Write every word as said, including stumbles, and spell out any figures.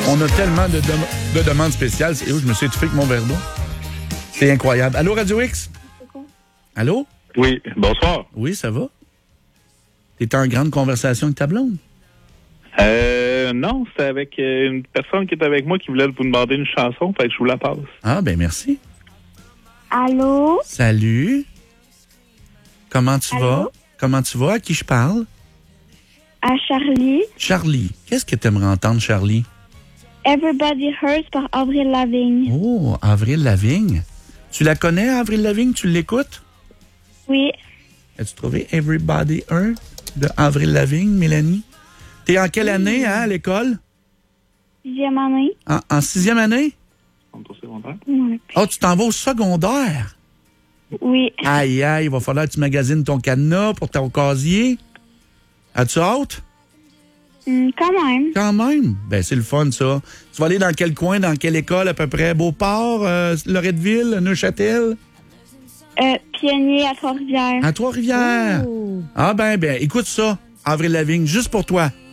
On a tellement de, de, de demandes spéciales. C'est où je me suis étouffé avec mon verre d'eau. C'est incroyable. Allô, Radio X? Allô? Oui, bonsoir. Oui, ça va? T'es en grande conversation avec ta blonde? Euh, non, c'était avec euh, une personne qui est avec moi qui voulait vous demander une chanson, fait que je vous la passe. Ah, ben merci. Allô? Salut. Comment tu Allô? vas? Comment tu vas? À qui je parle? À Charlie. Charlie. Qu'est-ce que t'aimerais entendre, Charlie? Everybody Hurts par Avril Lavigne. Oh, Avril Lavigne. Tu la connais, Avril Lavigne? Tu l'écoutes? Oui. As-tu trouvé Everybody Hurt de Avril Lavigne, Mélanie? T'es en quelle année, hein, à l'école? Sixième année. En, en sixième année? Au secondaire? Oui. Oh, tu t'en vas au secondaire? Oui. Aïe, aïe, il va falloir que tu magasines ton cadenas pour ton casier. As-tu hâte? Hum, quand même. Quand même. Ben, c'est le fun, ça. Tu vas aller dans quel coin, dans quelle école, à peu près? Beauport, euh, Loretteville, Neuchâtel? Euh, Pionnier à Trois-Rivières. À Trois-Rivières. Ah, ben, ben, écoute ça, Avril Lavigne, juste pour toi.